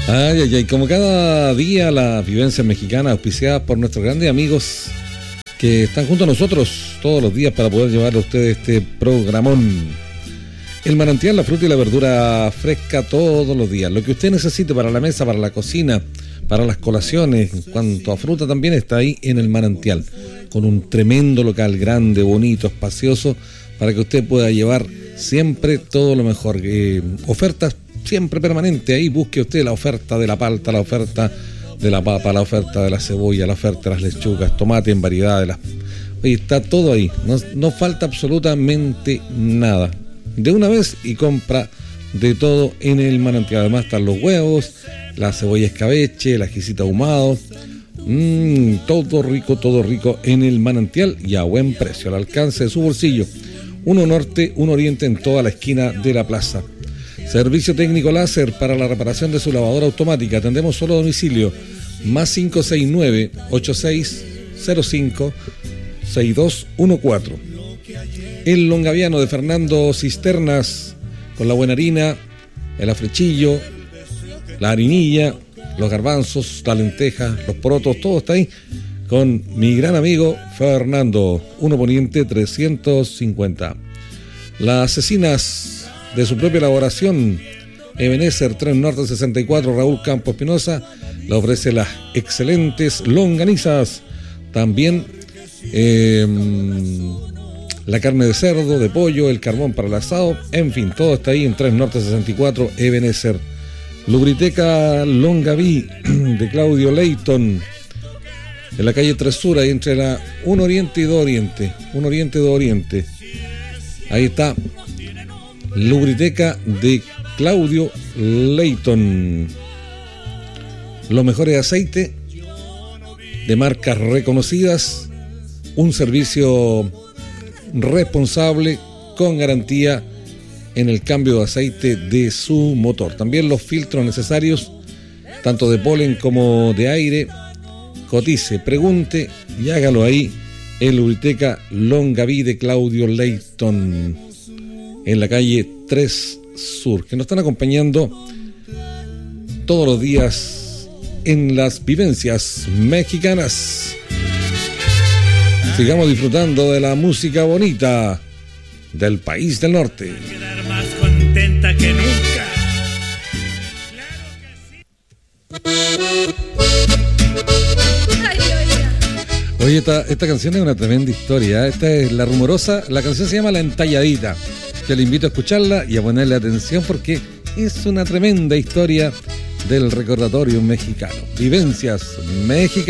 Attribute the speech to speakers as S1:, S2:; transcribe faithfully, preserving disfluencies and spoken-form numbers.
S1: Ay, ay, ay, como cada día la vivencia mexicana auspiciada por nuestros grandes amigos que están junto a nosotros todos los días para poder llevarle a ustedes este programón. El manantial, la fruta y la verdura fresca todos los días. Lo que usted necesite para la mesa, para la cocina, para las colaciones, en cuanto a fruta también está ahí en el manantial, con un tremendo local grande, bonito, espacioso, para que usted pueda llevar siempre todo lo mejor. Eh, ofertas siempre permanente, ahí busque usted la oferta de la palta, la oferta de la papa, la oferta de la cebolla, la oferta de las lechugas, tomate en variedad de las... Oye, está todo ahí, no, no falta absolutamente nada. De una vez y compra de todo en el manantial. Además están los huevos, la cebolla escabeche, el ajicito ahumado, mmm, todo rico, todo rico en el manantial y a buen precio, al alcance de su bolsillo. Uno norte, uno oriente en toda la esquina de la plaza. Servicio técnico láser para la reparación de su lavadora automática. Atendemos solo a domicilio. Más cinco seis nueve, ocho seis cero cinco, seis dos uno cuatro. El longaviano de Fernando Cisternas, con la buena harina, el afrechillo, la harinilla, los garbanzos, la lenteja, los porotos, todo está ahí. Con mi gran amigo Fernando, uno Poniente trescientos cincuenta. Las cecinas de su propia elaboración, Ebenezer tres Norte sesenta y cuatro, Raúl Campos Espinosa, le ofrece las excelentes longanizas. También eh, la carne de cerdo, de pollo, el carbón para el asado, en fin, todo está ahí en tres Norte sesenta y cuatro, Ebenezer. Lubriteca Longaví de Claudio Leighton, en la calle tres Sur, ahí entre la uno Oriente y dos Oriente, uno Oriente y dos Oriente. Ahí está, Lubriteca de Claudio Leighton. Los mejores aceites de marcas reconocidas, un servicio responsable con garantía en el cambio de aceite de su motor. También los filtros necesarios, tanto de polen como de aire. Cotice, pregunte y hágalo ahí en Lubriteca Longaví de Claudio Leighton, en la calle tres Sur, que nos están acompañando todos los días en las vivencias mexicanas. Sigamos disfrutando de la música bonita del país del norte.
S2: Quedar más contenta que nunca.
S1: Oye, esta, esta canción es una tremenda historia. Esta es La Rumorosa. La canción se llama La Entalladita. Yo le invito a escucharla y a ponerle atención porque es una tremenda historia del recordatorio mexicano. Vivencias mexicanas.